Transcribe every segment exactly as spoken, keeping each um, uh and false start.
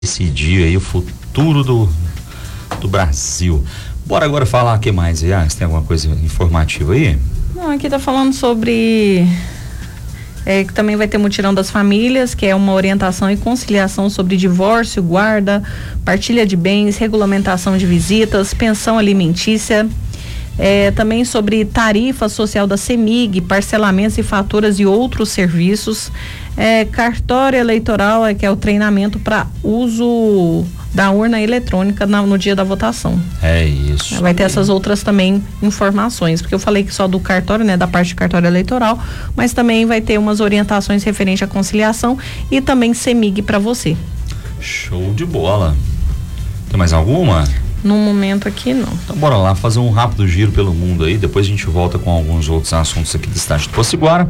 decidir aí o futuro do, do Brasil. Bora agora falar o que mais, ah, você tem alguma coisa informativa aí? Não, aqui tá falando sobre é, que também vai ter mutirão das famílias, que é uma orientação e conciliação sobre divórcio, guarda, partilha de bens, regulamentação de visitas, pensão alimentícia, é, também sobre tarifa social da CEMIG, parcelamentos e faturas e outros serviços, é, cartório eleitoral, é, que é o treinamento para uso da urna eletrônica na, no dia da votação. É isso. Vai ter essas outras também informações, porque eu falei que só do cartório, né, da parte de cartório eleitoral, mas também vai ter umas orientações referente à conciliação e também CEMIG para você. Show de bola. Tem mais alguma? No momento aqui não. Então bora lá fazer um rápido giro pelo mundo aí, depois a gente volta com alguns outros assuntos aqui do estado de Potiguara.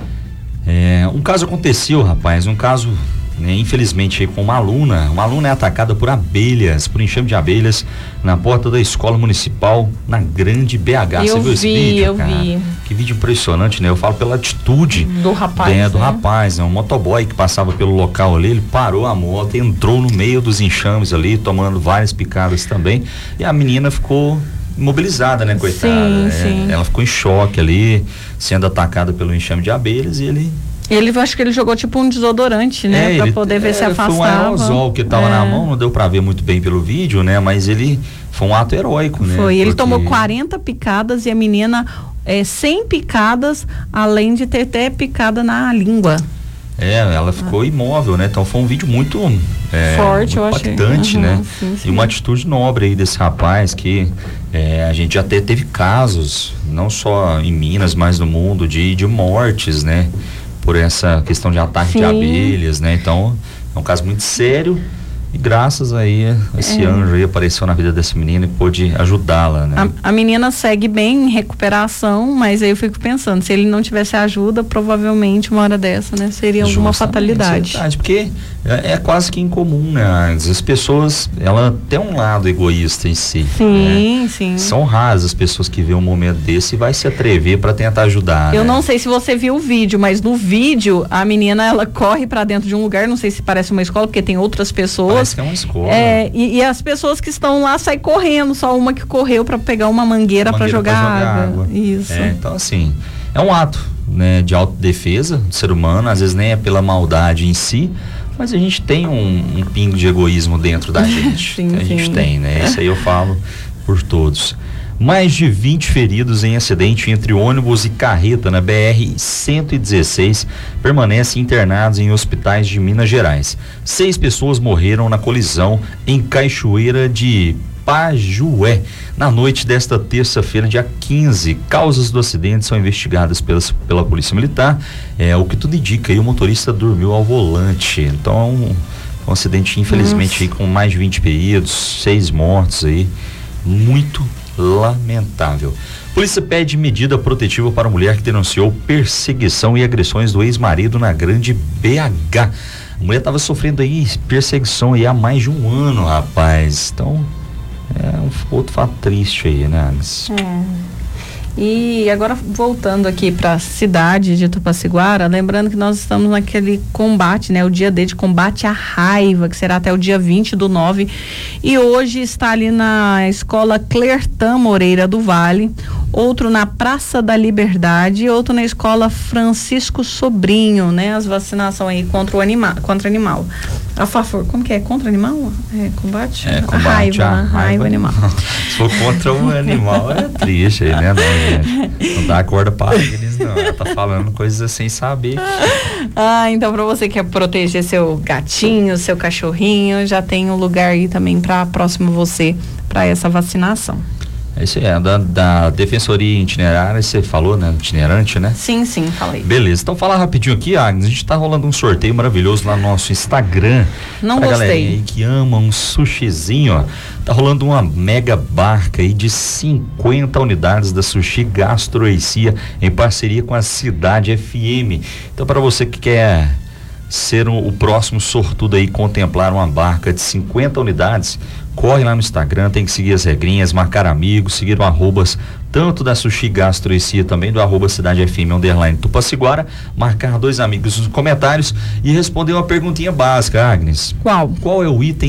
É, um caso aconteceu, rapaz, um caso, né, infelizmente aí com uma aluna, uma aluna é atacada por abelhas, por enxame de abelhas na porta da escola municipal na Grande B H. Eu Você viu vi, esse vídeo, eu cara? vi. Que vídeo impressionante, né? Eu falo pela atitude do rapaz, né, do né? rapaz, né? Um motoboy que passava pelo local ali, ele parou a moto, entrou no meio dos enxames ali, tomando várias picadas também, e a menina ficou imobilizada, né, coitada? Sim, é, sim. Ela ficou em choque ali, sendo atacada pelo enxame de abelhas, e ele Ele, acho que ele jogou tipo um desodorante, né? É, pra ele, poder ver é, se afastava. Foi um aerosol que tava é. na mão, não deu pra ver muito bem pelo vídeo, né? Mas ele foi um ato heróico, né? Foi, ele Porque tomou quarenta picadas e a menina é, cem picadas, além de ter até picada na língua. É, ela ficou ah. imóvel, né? Então foi um vídeo muito é, forte, muito eu achei. impactante, Uhum, né? sim, sim. E uma atitude nobre aí desse rapaz que é, a gente até teve casos, não só em Minas, mas no mundo, de, de mortes, né? Por essa questão de ataque sim. de abelhas, né? Então é um caso muito sério. E graças aí, esse é. anjo aí apareceu na vida dessa menina e pôde ajudá-la, né? A, a menina segue bem em recuperação, mas aí eu fico pensando, se ele não tivesse ajuda, provavelmente uma hora dessa, né? Seria alguma Justamente, fatalidade. É verdade, porque é, é quase que incomum, né? As pessoas, ela tem um lado egoísta em si. Sim, né? sim. São raras as pessoas que vê um momento desse e vai se atrever para tentar ajudar. Eu né? não sei se você viu o vídeo, mas no vídeo a menina, ela corre para dentro de um lugar, não sei se parece uma escola, porque tem outras pessoas. Parece que é uma escola. É, e, e as pessoas que estão lá saem correndo, só uma que correu para pegar uma mangueira, para jogar, jogar água. água. Isso. É, então assim, é um ato, né, de autodefesa do ser humano, às vezes nem é pela maldade em si, mas a gente tem um, um pingo de egoísmo dentro da gente. sim, a gente sim. tem, né? Isso aí eu falo por todos. Mais de vinte feridos em acidente entre ônibus e carreta na B R cento e dezesseis permanecem internados em hospitais de Minas Gerais. Seis pessoas morreram na colisão em Cachoeira de Pajué na noite desta terça-feira, dia quinze. Causas do acidente são investigadas pelas, pela Polícia Militar. É, o que tudo indica, aí o motorista dormiu ao volante. Então é um, um acidente, infelizmente, aí, com mais de vinte feridos, seis mortos aí. Muito lamentável. Polícia pede medida protetiva para a mulher que denunciou perseguição e agressões do ex-marido na Grande B H. A mulher estava sofrendo aí perseguição aí há mais de um ano, rapaz. Então, é um outro fato triste aí, né, Agnes? É. E agora voltando aqui para a cidade de Tupaciguara, lembrando que nós estamos naquele combate, né? O dia D de combate à raiva, que será até o dia vinte do nove. E hoje está ali na escola Clertan Moreira do Vale, outro na Praça da Liberdade e outro na escola Francisco Sobrinho, né? As vacinação aí contra o animal, contra animal. A favor, como que é? Contra animal? É combate? É, combate a raiva, a né? raiva, raiva animal. Se for contra um animal, é triste aí, né? Não, gente? Não dá a corda para eles, não. Ela tá falando coisas sem saber. Ah, então para você que quer proteger seu gatinho, seu cachorrinho, já tem um lugar aí também para próximo você para essa vacinação. É isso aí, é da, da Defensoria Itinerária, você falou, né? Itinerante, né? Sim, sim, falei. Beleza, então falar rapidinho aqui, Agnes, a gente tá rolando um sorteio maravilhoso lá no nosso Instagram. Não pra gostei. galerinha aí que ama um sushizinho, ó. Tá rolando uma mega barca aí de cinquenta unidades da Sushi Gastroecia em parceria com a Cidade F M. Então para você que quer ser o, o próximo sortudo aí, contemplar uma barca de cinquenta unidades, corre lá no Instagram, tem que seguir as regrinhas, marcar amigos, seguir o arrobas tanto da Sushi Gastro e Cia, também do arroba Cidade F M underline Tupaciguara, marcar dois amigos nos comentários e responder uma perguntinha básica, Agnes. Qual? Qual é o item